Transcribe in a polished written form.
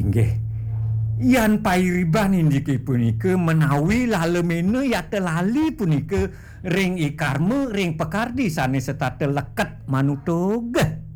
Inggih. Yan pairiban inggih punika menawi lalemene yate lali punika ring ikarme ring pekardi sanes setate leket manutug.